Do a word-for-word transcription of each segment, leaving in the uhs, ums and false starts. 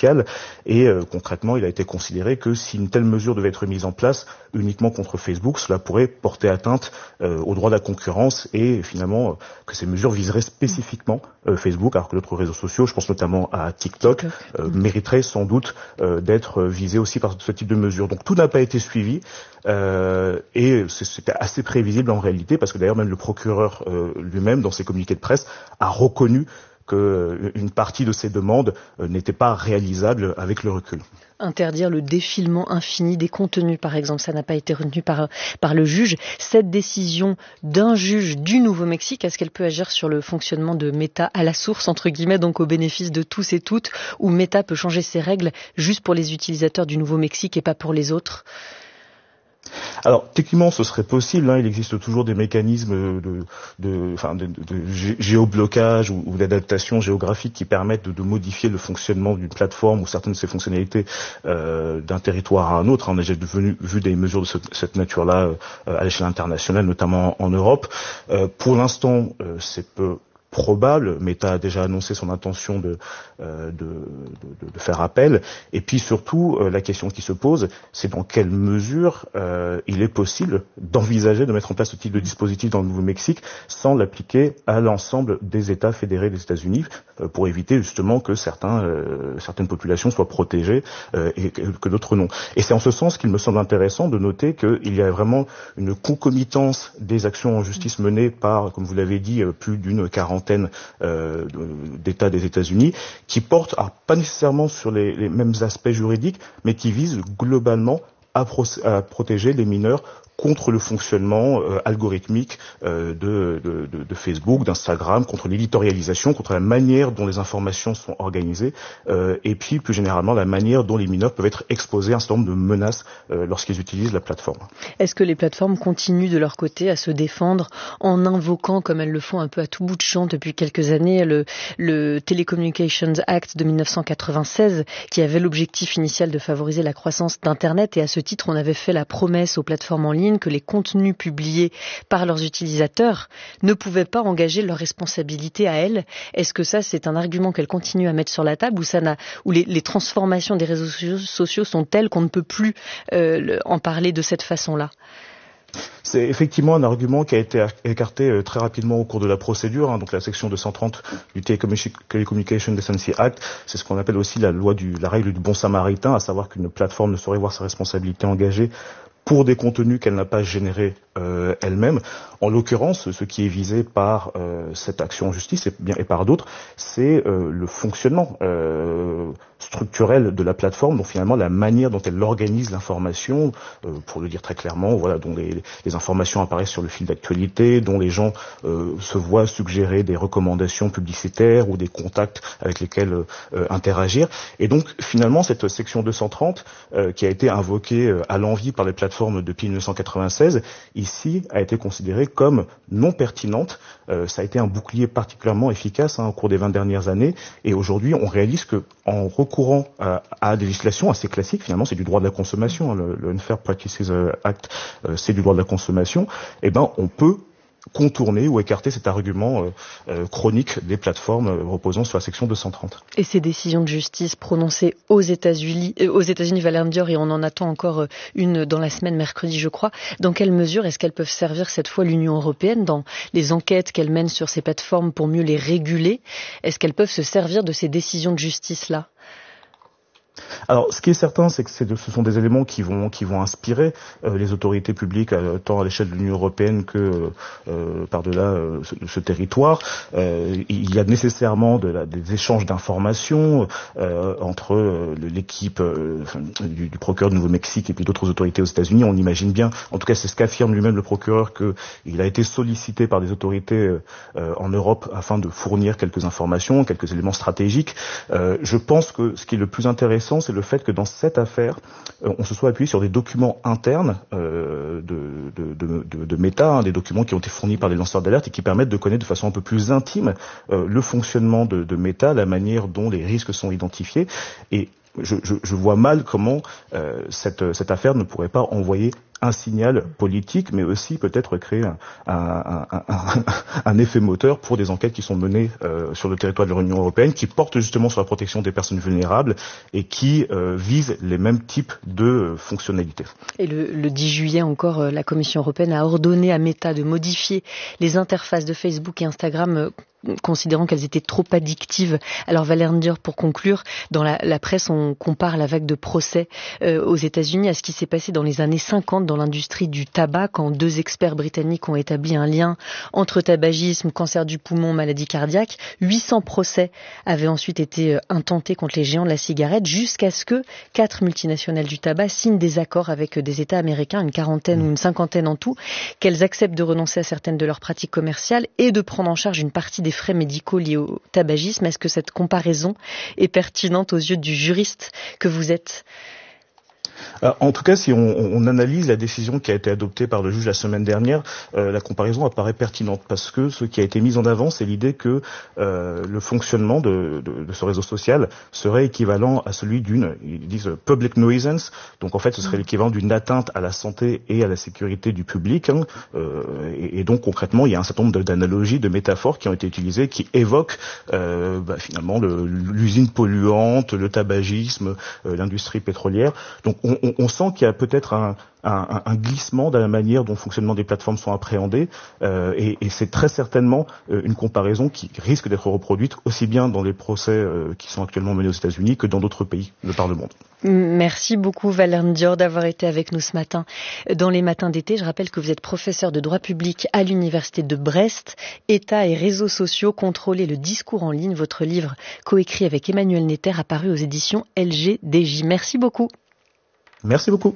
social. Et euh, concrètement, il a été considéré que si une telle mesure devait être mise en place uniquement contre Facebook, cela pourrait porter atteinte euh, au droit de la concurrence et finalement euh, que ces mesures viseraient spécifiquement euh, Facebook, alors que d'autres réseaux sociaux, je pense notamment à TikTok, euh, mmh. mériteraient sans doute euh, d'être visés aussi par ce type de mesures. Donc tout n'a pas été suivi euh, et c'était assez prévisible en réalité, parce que d'ailleurs même le procureur euh, lui-même, dans ses communiqués de presse, a reconnu qu'une partie de ces demandes euh, n'était pas réalisable avec le recul. Interdire le défilement infini des contenus, par exemple, ça n'a pas été retenu par, par le juge. Cette décision d'un juge du Nouveau-Mexique, est-ce qu'elle peut agir sur le fonctionnement de Meta à la source, entre guillemets, donc au bénéfice de tous et toutes, où Meta peut changer ses règles juste pour les utilisateurs du Nouveau-Mexique et pas pour les autres ? Alors techniquement, ce serait possible. Hein, il existe toujours des mécanismes de, de, enfin, de, de, de géoblocage ou, ou d'adaptation géographique qui permettent de, de modifier le fonctionnement d'une plateforme ou certaines de ses fonctionnalités euh, d'un territoire à un autre. On a déjà devenu, vu des mesures de ce, cette nature-là euh, à l'échelle internationale, notamment en, en Europe. Euh, pour l'instant, euh, c'est peu probable. Meta a déjà annoncé son intention de, euh, de, de, de faire appel. Et puis surtout, euh, la question qui se pose, c'est dans quelle mesure euh, il est possible d'envisager de mettre en place ce type de dispositif dans le Nouveau-Mexique sans l'appliquer à l'ensemble des États fédérés des États-Unis, euh, pour éviter justement que certains, euh, certaines populations soient protégées euh, et que, que d'autres non. Et c'est en ce sens qu'il me semble intéressant de noter qu'il y a vraiment une concomitance des actions en justice menées par, comme vous l'avez dit, plus d'une quarantaine Euh, d'États des États-Unis, qui portent, alors, pas nécessairement sur les, les mêmes aspects juridiques, mais qui visent globalement à, pro- à protéger les mineurs contre le fonctionnement euh, algorithmique euh, de, de, de, de Facebook, d'Instagram, contre l'éditorialisation, contre la manière dont les informations sont organisées, euh, et puis plus généralement la manière dont les mineurs peuvent être exposés à un certain nombre de menaces euh, lorsqu'ils utilisent la plateforme. Est-ce que les plateformes continuent de leur côté à se défendre en invoquant, comme elles le font un peu à tout bout de champ depuis quelques années, le, le Telecommunications Act de dix-neuf cent quatre-vingt-seize, qui avait l'objectif initial de favoriser la croissance d'Internet, et à ce titre on avait fait la promesse aux plateformes en ligne que les contenus publiés par leurs utilisateurs ne pouvaient pas engager leur responsabilité à elles. Est-ce que ça, c'est un argument qu'elles continuent à mettre sur la table, ou ça n'a, ou les, les transformations des réseaux sociaux sont telles qu'on ne peut plus euh, en parler de cette façon-là? C'est effectivement un argument qui a été écarté euh, très rapidement au cours de la procédure. Hein, donc la section deux cent trente du Telecommunication Decency Act, c'est ce qu'on appelle aussi la loi du, la règle du bon samaritain, à savoir qu'une plateforme ne saurait voir sa responsabilité engagée pour des contenus qu'elle n'a pas générés euh, elle-même. En l'occurrence, ce qui est visé par euh, cette action en justice et, bien, et par d'autres, c'est euh, le fonctionnement euh, structurel de la plateforme, donc finalement la manière dont elle organise l'information, euh, pour le dire très clairement, voilà, dont les, les informations apparaissent sur le fil d'actualité, dont les gens euh, se voient suggérer des recommandations publicitaires ou des contacts avec lesquels euh, interagir. Et donc finalement cette section deux cent trente, euh, qui a été invoquée euh, à l'envi par les plateformes depuis dix-neuf cent quatre-vingt-seize, ici a été considérée comme non pertinente. Euh, ça a été un bouclier particulièrement efficace hein, au cours des vingt dernières années, et aujourd'hui on réalise que en recourant à, à des législations assez classiques, finalement c'est du droit de la consommation, hein, le, le Unfair Practices Act, euh, c'est du droit de la consommation, et ben on peut contourner ou écarter cet argument euh, euh, chronique des plateformes euh, reposant sur la section deux cent trente. Et ces décisions de justice prononcées aux États-Unis, euh, aux États-Unis, Valère Dior, et on en attend encore une dans la semaine, mercredi je crois, dans quelle mesure est-ce qu'elles peuvent servir cette fois l'Union européenne dans les enquêtes qu'elle mène sur ces plateformes pour mieux les réguler? Est-ce qu'elles peuvent se servir de ces décisions de justice-là? Alors, ce qui est certain, c'est que c'est de, ce sont des éléments qui vont qui vont inspirer euh, les autorités publiques, euh, tant à l'échelle de l'Union européenne que euh, par-delà euh, ce, ce territoire. Euh, il y a nécessairement de la, des échanges d'informations euh, entre euh, l'équipe euh, du, du procureur du Nouveau-Mexique et puis d'autres autorités aux États-Unis. On imagine bien, en tout cas, c'est ce qu'affirme lui-même le procureur, que il a été sollicité par des autorités euh, en Europe afin de fournir quelques informations, quelques éléments stratégiques. Euh, je pense que ce qui est le plus intéressant, c'est le fait que dans cette affaire, euh, on se soit appuyé sur des documents internes euh, de, de, de, de, de Meta, hein, des documents qui ont été fournis par les lanceurs d'alerte et qui permettent de connaître de façon un peu plus intime euh, le fonctionnement de, de Meta, la manière dont les risques sont identifiés. Et je, je, je vois mal comment euh, cette, cette affaire ne pourrait pas envoyer un signal politique, mais aussi peut-être créer un, un, un, un, un effet moteur pour des enquêtes qui sont menées euh, sur le territoire de l'Union européenne, qui portent justement sur la protection des personnes vulnérables et qui euh, visent les mêmes types de euh, fonctionnalités. Et le, le dix juillet encore, la Commission européenne a ordonné à Meta de modifier les interfaces de Facebook et Instagram, euh, considérant qu'elles étaient trop addictives. Alors Valère Ndior, pour conclure, dans la, la presse, on compare la vague de procès euh, aux États-Unis à ce qui s'est passé dans les années cinquante dans l'industrie du tabac, quand deux experts britanniques ont établi un lien entre tabagisme, cancer du poumon, maladie cardiaque. huit cents procès avaient ensuite été intentés contre les géants de la cigarette, jusqu'à ce que quatre multinationales du tabac signent des accords avec des États américains, une quarantaine ou une cinquantaine en tout, qu'elles acceptent de renoncer à certaines de leurs pratiques commerciales et de prendre en charge une partie des frais médicaux liés au tabagisme. Est-ce que cette comparaison est pertinente aux yeux du juriste que vous êtes ? En tout cas, si on, on analyse la décision qui a été adoptée par le juge la semaine dernière, euh, la comparaison apparaît pertinente parce que ce qui a été mis en avant, c'est l'idée que euh, le fonctionnement de, de, de ce réseau social serait équivalent à celui d'une, ils disent public nuisance, donc en fait ce serait l'équivalent d'une atteinte à la santé et à la sécurité du public, hein, euh, et, et donc concrètement il y a un certain nombre d'analogies, de métaphores qui ont été utilisées, qui évoquent euh, bah, finalement le, l'usine polluante, le tabagisme, euh, l'industrie pétrolière. Donc on, on, on sent qu'il y a peut-être un, un, un glissement dans la manière dont le fonctionnement des plateformes sont appréhendées, euh, et, et c'est très certainement euh, une comparaison qui risque d'être reproduite aussi bien dans les procès euh, qui sont actuellement menés aux États-Unis que dans d'autres pays de par le monde. Merci beaucoup Valère Ndior d'avoir été avec nous ce matin dans les matins d'été. Je rappelle que vous êtes professeur de droit public à l'université de Brest. État et réseaux sociaux, contrôler le discours en ligne. Votre livre coécrit avec Emmanuel Netter a paru aux éditions L G D J. Merci beaucoup. Merci beaucoup.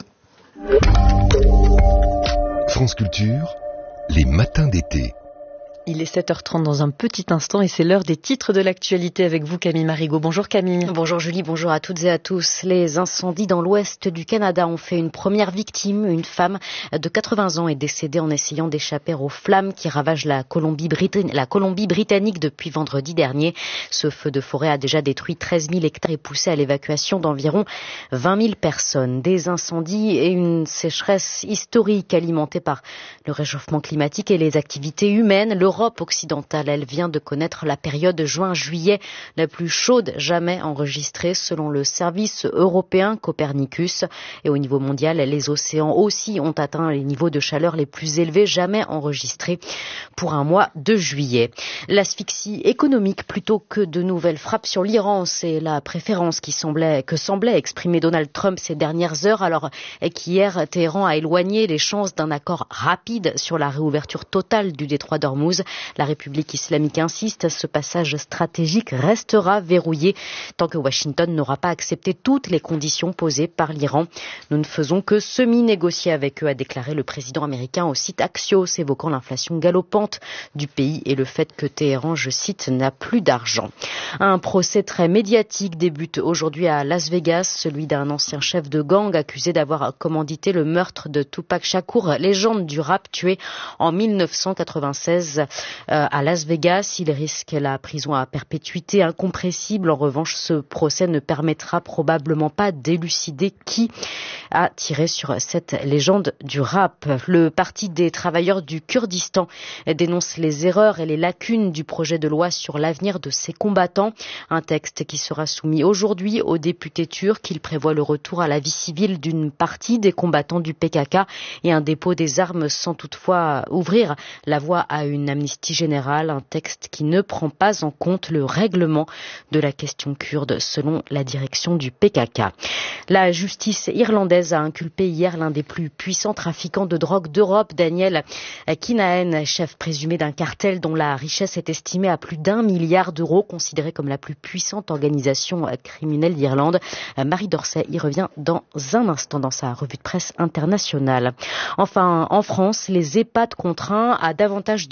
France Culture, les matins d'été. Il est sept heures trente dans un petit instant et c'est l'heure des titres de l'actualité avec vous Camille Marigot. Bonjour Camille. Bonjour Julie, bonjour à toutes et à tous. Les incendies dans l'ouest du Canada ont fait une première victime. Une femme de quatre-vingts ans est décédée en essayant d'échapper aux flammes qui ravagent la Colombie-Britannique, la Colombie-Britannique depuis vendredi dernier. Ce feu de forêt a déjà détruit treize mille hectares et poussé à l'évacuation d'environ vingt mille personnes. Des incendies et une sécheresse historique alimentée par le réchauffement climatique et les activités humaines. Le L'Europe occidentale, elle vient de connaître la période juin-juillet la plus chaude jamais enregistrée selon le service européen Copernicus. Et au niveau mondial, les océans aussi ont atteint les niveaux de chaleur les plus élevés jamais enregistrés pour un mois de juillet. L'asphyxie économique plutôt que de nouvelles frappes sur l'Iran, c'est la préférence qui semblait, que semblait exprimer Donald Trump ces dernières heures, alors qu'hier, Téhéran a éloigné les chances d'un accord rapide sur la réouverture totale du détroit d'Ormuz. La République islamique insiste, ce passage stratégique restera verrouillé tant que Washington n'aura pas accepté toutes les conditions posées par l'Iran. Nous ne faisons que semi-négocier avec eux, a déclaré le président américain au site Axios, évoquant l'inflation galopante du pays et le fait que Téhéran, je cite, n'a plus d'argent. Un procès très médiatique débute aujourd'hui à Las Vegas, celui d'un ancien chef de gang accusé d'avoir commandité le meurtre de Tupac Shakur, légende du rap tué en mille neuf cent quatre-vingt-seize euh, à Las Vegas. Il risque la prison à perpétuité incompressible. En revanche, ce procès ne permettra probablement pas d'élucider qui a tiré sur cette légende du rap. Le Parti des travailleurs du Kurdistan dénonce les erreurs et les lacunes du projet de loi sur l'avenir de ses combattants. Un texte qui sera soumis aujourd'hui aux députés turcs. Il prévoit le retour à la vie civile d'une partie des combattants du P K K et un dépôt des armes sans toutefois ouvrir la voie à une amnistie générale. Un texte qui ne prend pas en compte le règlement de la question kurde selon la direction du P K K. La justice irlandaise a inculpé hier l'un des plus puissants trafiquants de drogue d'Europe, Daniel Kinahan, chef présumé d'un cartel dont la richesse est estimée à plus d'un milliard d'euros, considéré comme la plus puissante organisation criminelle d'Irlande. Marie Dorset y revient dans un instant dans sa revue de presse internationale. Enfin, en France, les EHPAD contraints à davantage de transferts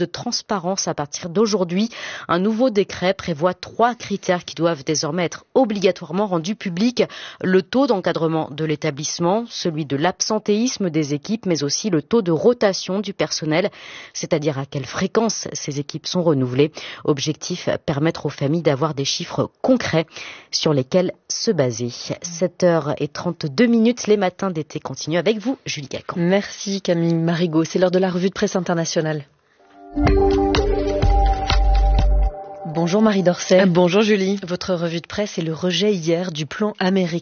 transparence à partir d'aujourd'hui. Un nouveau décret prévoit trois critères qui doivent désormais être obligatoirement rendus publics. Le taux d'encadrement de l'établissement, celui de l'absentéisme des équipes, mais aussi le taux de rotation du personnel, c'est-à-dire à quelle fréquence ces équipes sont renouvelées. Objectif, permettre aux familles d'avoir des chiffres concrets sur lesquels se baser. sept heures trente-deux minutes, les matins d'été continuent avec vous, Julie Gacon. Merci Camille Marigot, c'est l'heure de la revue de presse internationale. Bonjour Marie Dorcet. Bonjour Julie. Votre revue de presse est le rejet hier du plan américain